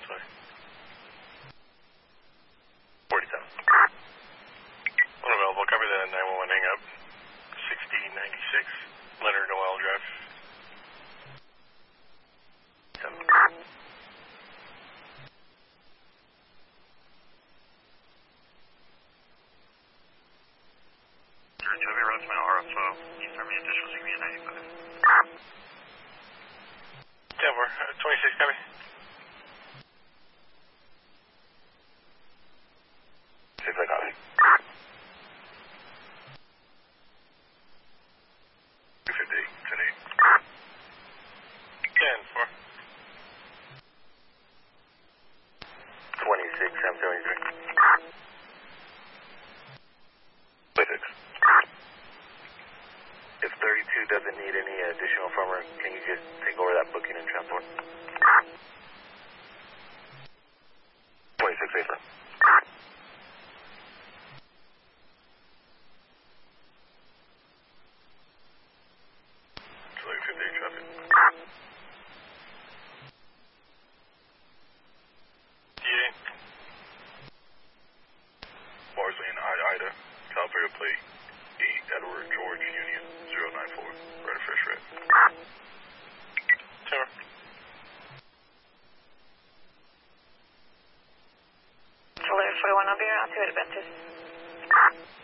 way. 47. Unavailable, copy that 911 hang up. 6096 Leonard Noel Drive. 7. Roads, my RFO, East Army additional CB 95. 26, copy. Six, I copy. 258, 10-8. 10-4. 26, I'm 73. 26. If 32 doesn't need any additional firmware, can you just take over that booking and transport? 26, safer. Select 58 traffic. DA. Bars Lane, Ida, California plate 8 Edward George Union 094. Red fresh red. Tower. Alert 41, I'll be around to Adventist.